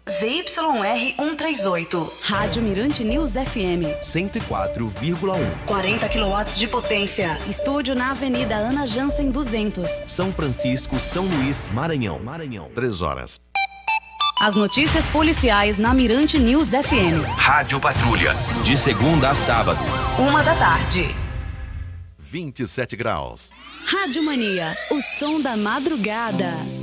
ZYR 138. Rádio Mirante News FM. 104,1. 40 kW de potência. Estúdio na Avenida Ana Jansen 200. São Francisco, São Luís, Maranhão. 3 horas. As notícias policiais na Mirante News FM. Rádio Patrulha. De segunda a sábado. 13h. 27 graus. Rádio Mania. O som da madrugada.